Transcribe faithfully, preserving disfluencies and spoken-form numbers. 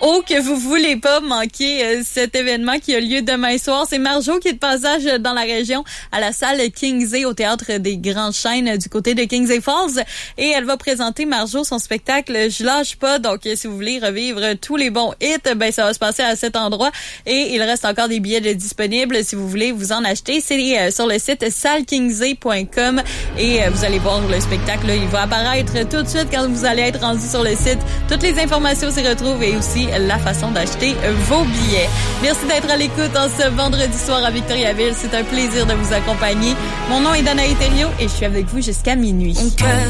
Oh, que vous voulez pas manquer euh, cet événement qui a lieu demain soir. C'est Marjo qui est de passage dans la région à la salle Kingsley au Théâtre des Grandes Chaînes du côté de Kingsley Falls. Et elle va présenter, Marjo, son spectacle Je lâche pas. Donc, si vous voulez revivre tous les bons hits, ben ça va se passer à cet endroit. Et il reste encore des billets de disponibles si vous voulez vous en acheter. C'est euh, sur le site salle kingsley point com et euh, vous allez voir le spectacle. Là, il va apparaître tout de suite quand vous allez être rendu sur le site. Toutes les informations s'y retrouvent et aussi la façon d'acheter vos billets. Merci d'être à l'écoute en ce vendredi soir à Victoriaville. C'est un plaisir de vous accompagner. Mon nom est Danae Thériault et je suis avec vous jusqu'à minuit.